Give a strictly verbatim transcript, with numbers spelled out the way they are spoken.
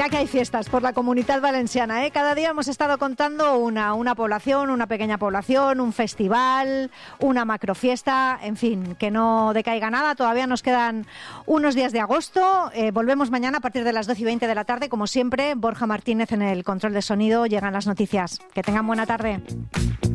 mira que hay fiestas por la Comunitat Valenciana, ¿eh? Cada día hemos estado contando una, una población, una pequeña población, un festival, una macrofiesta, en fin, que no decaiga nada. Todavía nos quedan unos días de agosto. Eh, volvemos mañana a partir de las doce y veinte de la tarde. Como siempre, Borja Martínez en el control de sonido. Llegan las noticias. Que tengan buena tarde.